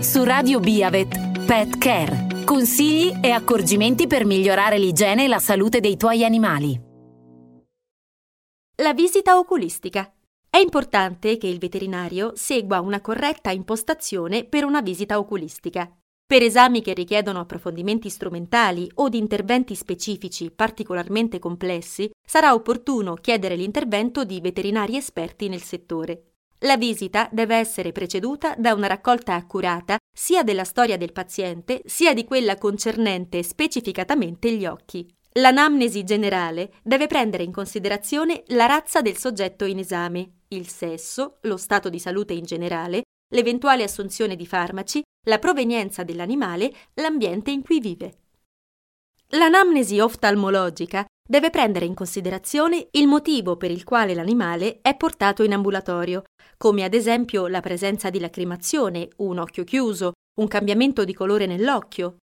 Su Radio Biavet, Pet Care. Consigli e accorgimenti per migliorare l'igiene e la salute dei tuoi animali. La visita oculistica. È importante che il veterinario segua una corretta impostazione per una visita oculistica. Per esami che richiedono approfondimenti strumentali o di interventi specifici particolarmente complessi, sarà opportuno chiedere l'intervento di veterinari esperti nel settore. La visita deve essere preceduta da una raccolta accurata sia della storia del paziente, sia di quella concernente specificatamente gli occhi. L'anamnesi generale deve prendere in considerazione la razza del soggetto in esame, il sesso, lo stato di salute in generale, l'eventuale assunzione di farmaci, la provenienza dell'animale, l'ambiente in cui vive. L'anamnesi oftalmologica deve prendere in considerazione il motivo per il quale l'animale è portato in ambulatorio, come ad esempio la presenza di lacrimazione, un occhio chiuso, un cambiamento di colore nell'occhio,